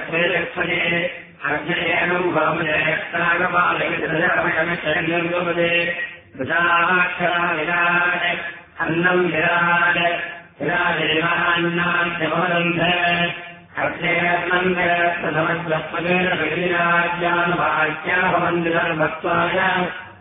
प्रेक्षणे अग्नेयम् भवमयक्तागपालयमित्रमयमित्रनिर्गमदे प्रजाक्षरा विराट अन्नम् विराट विराजरिवान्नाद्यमवदन्ध अग्नेयर्नन्द प्रथमस्वस्पदेन विराज्यानुभाग्याभवन्दिरभक्त्वाय